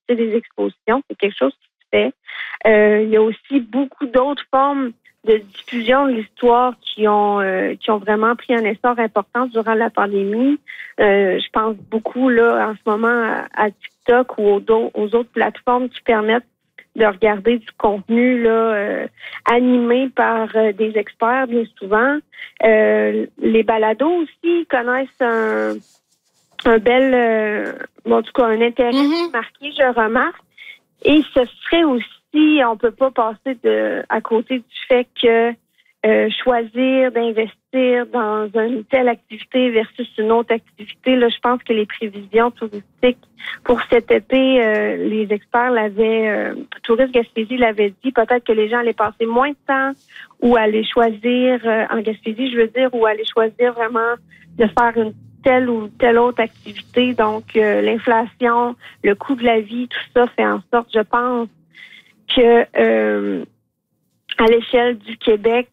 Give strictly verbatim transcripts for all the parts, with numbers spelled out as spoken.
assister à des expositions. C'est quelque chose qui se fait. Euh, il y a aussi beaucoup d'autres formes de diffusion de l'histoire qui ont euh, qui ont vraiment pris un essor important durant la pandémie. Euh, je pense beaucoup là en ce moment à, à TikTok ou aux, aux autres plateformes qui permettent de regarder du contenu là euh, animé par euh, des experts bien souvent. Euh, les balados aussi connaissent un un bel euh, bon, en tout cas un intérêt mm-hmm. marqué, je remarque. Et ce serait aussi, on peut pas passer de à côté du fait que euh, choisir d'investir dans une telle activité versus une autre activité, là, je pense que les prévisions touristiques pour cet été, euh, les experts l'avaient, euh, Tourisme Gaspésie l'avait dit, peut-être que les gens allaient passer moins de temps ou aller choisir, euh, en Gaspésie, je veux dire, ou aller choisir vraiment de faire une telle ou telle autre activité. Donc, euh, l'inflation, le coût de la vie, tout ça fait en sorte, je pense, que euh, à l'échelle du Québec,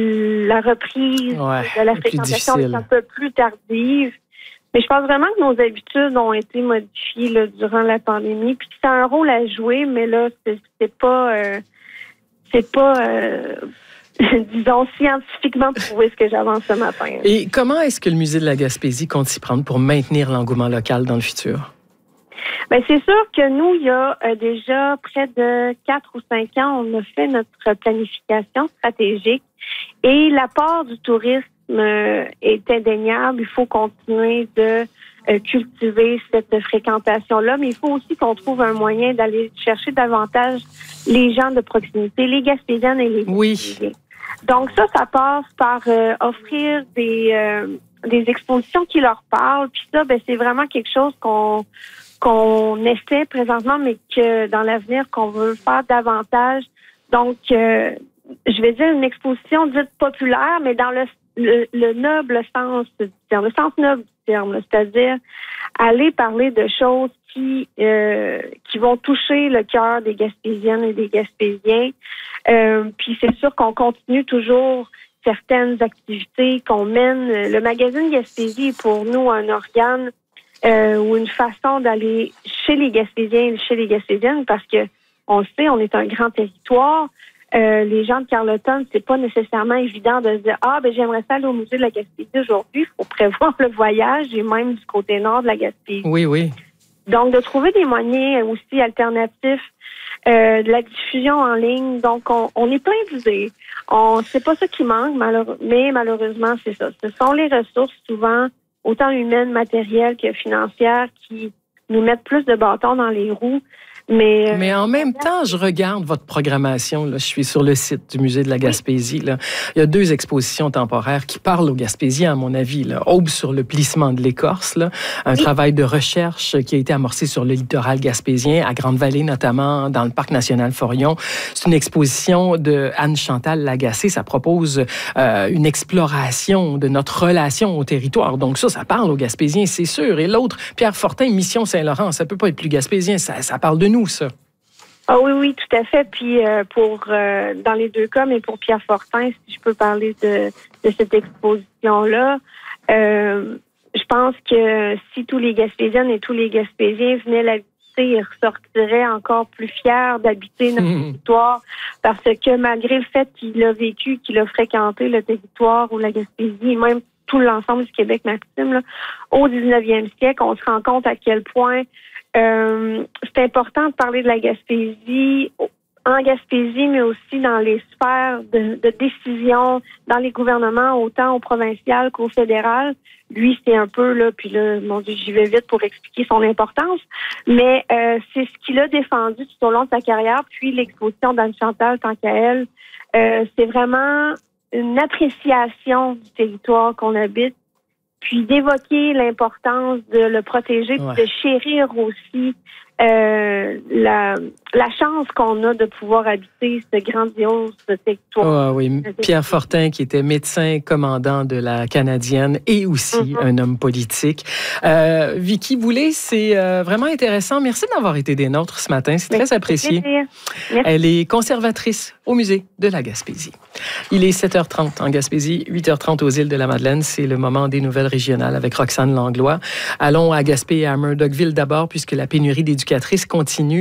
la reprise ouais, de la fréquentation est un peu plus tardive. Mais je pense vraiment que nos habitudes ont été modifiées là, durant la pandémie. Puis ça a un rôle à jouer, mais là, c'est, c'est pas... Euh, c'est pas... Euh, disons, scientifiquement prouvé ce que j'avance ce matin. Et comment est-ce que le Musée de la Gaspésie compte s'y prendre pour maintenir l'engouement local dans le futur? Bien, c'est sûr que nous, il y a euh, déjà près de quatre ou cinq ans, on a fait notre planification stratégique et l'apport du tourisme euh, est indéniable. Il faut continuer de euh, cultiver cette fréquentation-là, mais il faut aussi qu'on trouve un moyen d'aller chercher davantage les gens de proximité, les Gaspésiennes et les Gaspésiens. Oui. Donc ça, ça passe par euh, offrir des euh, des expositions qui leur parlent. Puis ça, ben c'est vraiment quelque chose qu'on qu'on essaie présentement, mais que dans l'avenir, qu'on veut faire davantage. Donc, euh, je vais dire une exposition dite populaire, mais dans le le, le noble sens du terme, le sens noble du terme, là, c'est-à-dire aller parler de choses qui euh, qui vont toucher le cœur des Gaspésiennes et des Gaspésiens. Euh, puis c'est sûr qu'on continue toujours certaines activités qu'on mène. Le magazine Gaspésie est pour nous un organe euh, ou une façon d'aller chez les Gaspésiens et chez les Gaspésiennes parce que on le sait, on est un grand territoire. Euh, les gens de Carleton, c'est pas nécessairement évident de se dire « Ah, ben j'aimerais ça aller au musée de la Gaspésie aujourd'hui. » Il faut prévoir le voyage et même du côté nord de la Gaspésie. Oui, oui. Donc, de trouver des moyens aussi alternatifs euh, de la diffusion en ligne. Donc, on, on est plein d'idées. On, c'est pas ça qui manque, malheure, mais malheureusement, c'est ça. Ce sont les ressources souvent, autant humaines, matérielles que financières, qui nous mettent plus de bâtons dans les roues. Mais, Mais en même temps, je regarde votre programmation. Là. Je suis sur le site du Musée de la Gaspésie. Là. Il y a deux expositions temporaires qui parlent aux Gaspésiens, à mon avis. Là. Aube sur le plissement de l'écorce, là. Un oui. travail de recherche qui a été amorcé sur le littoral gaspésien, à Grande-Vallée notamment, dans le Parc national Forillon. C'est une exposition de Anne-Chantal Lagacé. Ça propose euh, une exploration de notre relation au territoire. Donc ça, ça parle aux Gaspésiens, c'est sûr. Et l'autre, Pierre Fortin, Mission Saint-Laurent, ça peut pas être plus gaspésien. Ça, ça parle de nous, ça. Ah oui, oui, tout à fait. Puis euh, pour euh, dans les deux cas, mais pour Pierre Fortin, si je peux parler de, de cette exposition-là, euh, je pense que si tous les Gaspésiennes et tous les Gaspésiens venaient l'habiter, ils ressortiraient encore plus fiers d'habiter notre mmh. territoire, parce que malgré le fait qu'il a vécu, qu'il a fréquenté le territoire ou la Gaspésie, même tout l'ensemble du Québec maritime, là, au dix-neuvième siècle, on se rend compte à quel point Euh, c'est important de parler de la Gaspésie en Gaspésie, mais aussi dans les sphères de, de décision, dans les gouvernements, autant au provincial qu'au fédéral. Lui, c'est un peu, là, puis là, mon Dieu, j'y vais vite pour expliquer son importance, mais euh, c'est ce qu'il a défendu tout au long de sa carrière, puis l'exposition d'Anne-Chantal, tant qu'à elle, euh, c'est vraiment une appréciation du territoire qu'on habite, puis d'évoquer l'importance de le protéger, ouais. puis de chérir aussi euh, la, la chance qu'on a de pouvoir habiter ce grandiose territoire. Oh, oui, Pierre Fortin, qui était médecin commandant de la Canadienne et aussi mm-hmm. un homme politique. Euh, Vicky Boulay, c'est euh, vraiment intéressant. Merci d'avoir été des nôtres ce matin. C'est Merci, très apprécié. Merci. Elle est conservatrice au Musée de la Gaspésie. Il est sept heures trente en Gaspésie, huit heures trente aux îles de la Madeleine. C'est le moment des nouvelles régionales avec Roxane Langlois. Allons à Gaspé et à Murdochville d'abord, puisque la pénurie d'éducatrices continue.